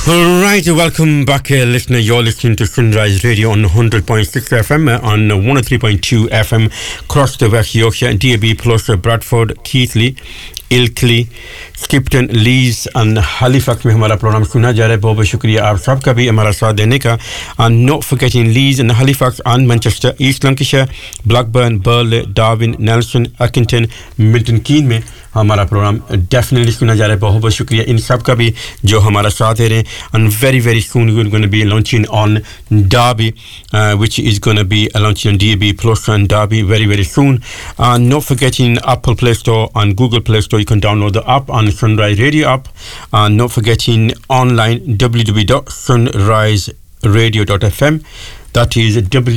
Right, welcome back, listener. You're listening to Sunrise Radio on 100.6 FM, on 103.2 FM across the West Yorkshire, DAB plus Bradford, Keighley, Ilkley, Skipton, Leeds and Halifax में हमारा programme सुना जा रहा है. बहुत शुक्रिया आप सबका भी हमारा साथ देने का. And not forgetting Leeds and Halifax and Manchester, East Lancashire, Blackburn, Burley, Darwin, Nelson, Accrington, Milton Keynes में हमारा प्रोग्राम डेफिनेटली सुना जा रहा है. बहुत शुक्रिया इन सब का भी जो हमारा साथ दे रहे हैं. And very soon we're going to be launching on Derby, which is going to be launching on DAB Plus and Derby very soon. And not forgetting Apple Play Store and Google Play Store. You can download the app on Sunrise Radio app. And not forgetting online www.sunriseradio.fm. That is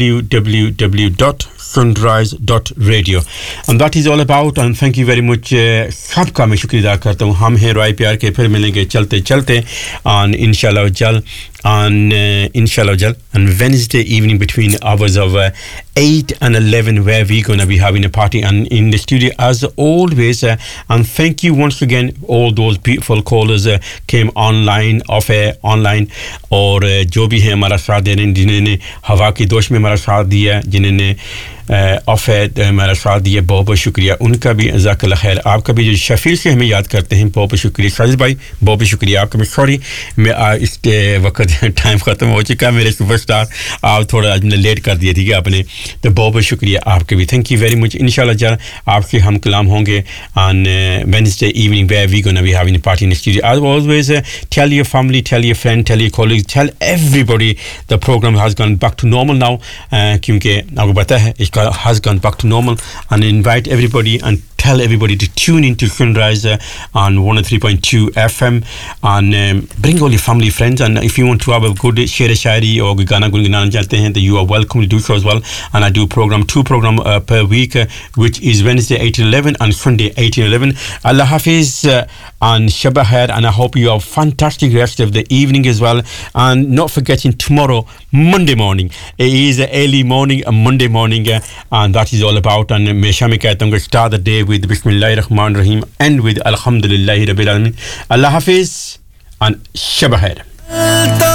www.sunrise.radio. And that is all about. And thank you very much. सबका मैं शुक्रिया अदा करता हूँ. हम हैं राय प्यार के, फिर मिलेंगे चलते and inshallah jal on Wednesday evening between hours of 8 and 11, where we're going to be having a party and in the studio as always. And thank you once again all those beautiful callers came online, off air, online, और जो भी है हमारा साथ दे रहे हैं, जिन्होंने हवा की दोष में हमारा साथ दिया, जिन्होंने ऑफ है हमारा साथ दिया, बहुत शुक्रिया उनका भी. जज़ाकल्लाह खैर. आपका भी जो शफील से हमें याद करते हैं, बहुत शुक्रिया. साजिद भाई बहुत शुक्रिया आपका. मैं सॉरी मैं इस वक्त टाइम ख़त्म हो चुका है. मेरे सुपरस्टार आप थोड़ा आज लेट कर दिए, ठीक है आपने, तो बहुत शुक्रिया आपके भी. Thank you very much. इंशाल्लाह जरा आपसे हम कलाम होंगे on Wednesday evening, where we're going to be having a party in the studio. As always, tell your family, tell your friend, tell your colleagues, tell everybody the program has gone back to normal now, क्योंकि आपको पता है इसका has gone back to normal, and invite everybody and tell everybody to tune into Sunrise on 103.2 FM, and bring all your family, friends, and if you want to have a good share shairi or gana gunana chahte hain, then you are welcome to do so as well. And I do two program per week, which is Wednesday 8 to 11 and Sunday 8 to 11. Allah Hafiz and Shaba Khair, and I hope you have fantastic rest of the evening as well. And not forgetting tomorrow, Monday morning, it is early morning, a Monday morning, and that is all about. And मैं शाम कहता हूँ start the day with Bismillahirrahmanirrahim, end with Alhamdulillahi Rabbil Alamin. Allah Hafiz and Shaba Khair.